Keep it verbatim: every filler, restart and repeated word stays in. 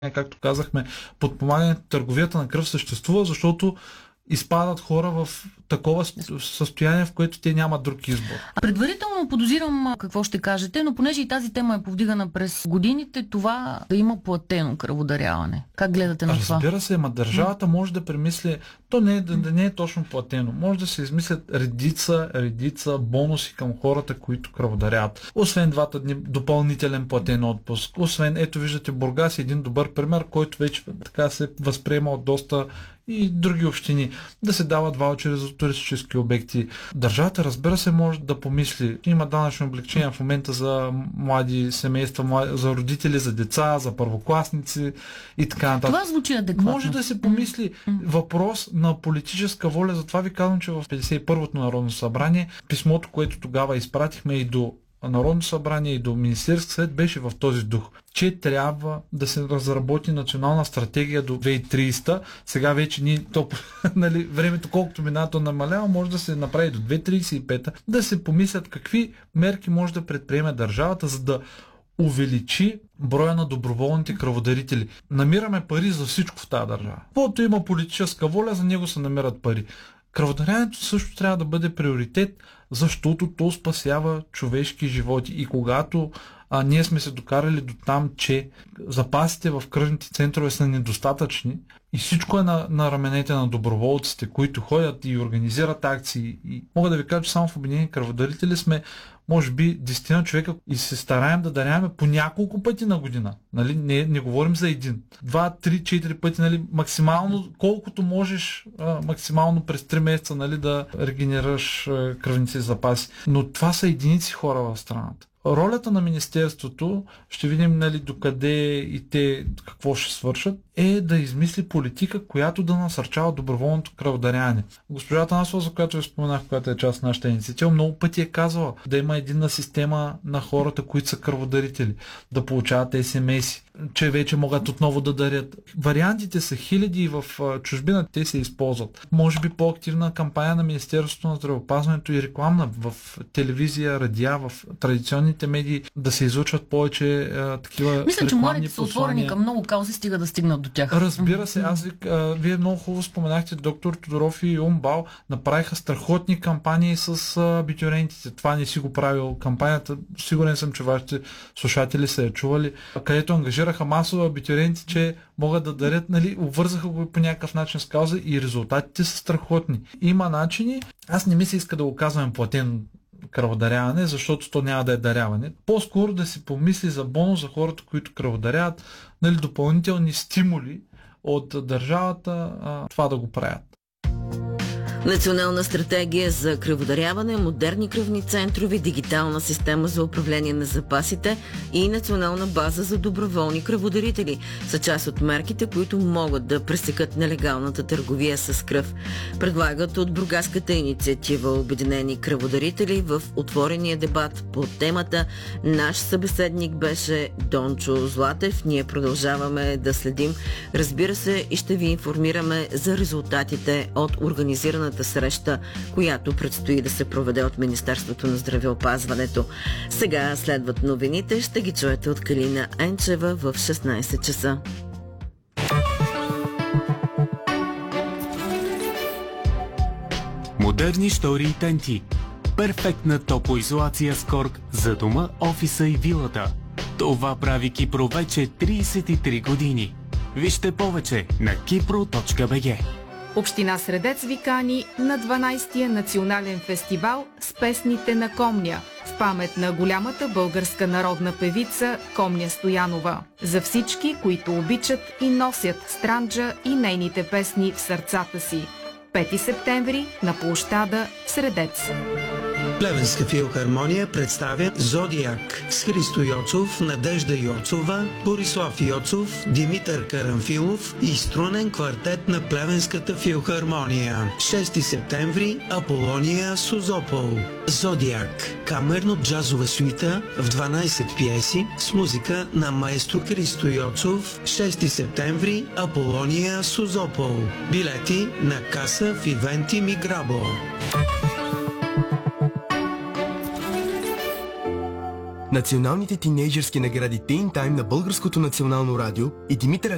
както казахме, подпомагането, търговията на кръв съществува, защото изпадат хора в такова състояние, в което те нямат друг избор. А предварително подозирам какво ще кажете, но понеже и тази тема е повдигана през годините, това да има платено кръводаряване. Как гледате на това? Разбира се, ма държавата може да премисли, то не е, да, да не е точно платено. Може да се измислят редица, редица бонуси към хората, които кръводаряват. Освен двата дни допълнителен платен отпуск, освен, ето виждате, Бургас е един добър пример, който вече така се възприема от доста и други общини, да се дават ваучери за туристически обекти. Държавата, разбира се, може да помисли. Има данъчно облегчение в момента за млади семейства, млади, за родители, за деца, за първокласници и така нататък. Това звучи адекватно. Може да се помисли. Въпрос на политическа воля. Затова ви казвам, че в петдесет и първото Народно събрание писмото, което тогава изпратихме и до Народно събрание и до Министерски съвет, беше в този дух, че трябва да се разработи национална стратегия до две хиляди и тридесета. Сега вече ни, то, нали, времето колкото минава, то намалява, може да се направи до две хиляди тридесет и пета, да се помислят какви мерки може да предприеме държавата, за да увеличи броя на доброволните кръводарители. Намираме пари за всичко в тази държава. Каквото има политическа воля, за него се намират пари. Кръводаряването също трябва да бъде приоритет, защото то спасява човешки животи. И когато а, ние сме се докарали до там, че запасите в кръвните центрове са недостатъчни и всичко е на, на раменете на доброволците, които ходят и организират акции. И мога да ви кажа, че само в Обединени кръводарители сме може би десет човека и се стараем да даряваме по няколко пъти на година. Нали? Не, не говорим за един. Два, три, четири пъти, нали? Максимално, колкото можеш, а, максимално през три месеца, нали, да регенерираш а, кръвните запаси. Но това са единици хора в страната. Ролята на Министерството, ще видим, нали, докъде и те какво ще свършат, е да измисли политика, която да насърчава доброволното кръводаряване. Госпожа Атанасова, за която ви споменах, която е част от нашата инициатива, много пъти е казвала да има единна система на хората, които са кръводарители, да получават ес ем ес-и, че вече могат отново да дарят. Вариантите са хиляди и в чужбина те се използват. Може би по-активна кампания на Министерството на здравеопазването и рекламна в телевизия, радиа, в традиционните медии, да се излучват повече а, такива. Мисля, че младите са отворени към много каузи, стига да стигнат до тях. Разбира се, аз ви, а, вие много хубаво споменахте, доктор Тодоров и Умбал направиха страхотни кампании с а, абитюриентите. Това не си го правил кампанията. Сигурен съм, че вашите слушатели са я чували, където ангажираха масово абитюриенти, че могат да дарят, нали, обвързаха го по някакъв начин с кауза и резултатите са страхотни. Има начини, аз не ми се иска да го казвам платен кръводаряване, защото то няма да е даряване. По-скоро да се помисли за бонус за хората, които кръводаряват, нали, допълнителни стимули от държавата а, това да го правят. Национална стратегия за кръводаряване, модерни кръвни центрове, дигитална система за управление на запасите и национална база за доброволни кръводарители са част от мерките, които могат да пресекат нелегалната търговия с кръв. Предлагат от бургаската инициатива Обединени кръводарители в отворения дебат по темата. Наш събеседник беше Дончо Златев. Ние продължаваме да следим, разбира се, и ще ви информираме за резултатите от организираната среща, която предстои да се проведе от Министерството на здравеопазването. Сега следват новините. Ще ги чуете от Калина Енчева в шестнайсет часа. Модерни штори и тенти. Перфектна топлоизолация с корк за дома, офиса и вилата. Това прави Кипро вече трийсет и три години. Вижте повече на кипро точка би джи. Община Средец ви кани на дванайсетия национален фестивал с песните на Комня в памет на голямата българска народна певица Комня Стоянова. За всички, които обичат и носят Странджа и нейните песни в сърцата си. пети септември на площада в Средец. Плевенска филхармония представя Зодиак с Христо Йоцов, Надежда Йоцова, Борислав Йоцов, Димитър Карамфилов и струнен квартет на Плевенската филхармония. шести септември Аполония Созопол. Зодиак – камерно-джазова суита в дванайсет пиеси с музика на маестро Христо Йоцов. шести септември Аполония Созопол. Билети на каса в Ивенти Миграбо. Националните тинейджърски награди Teen Time на Българското национално радио и Димитър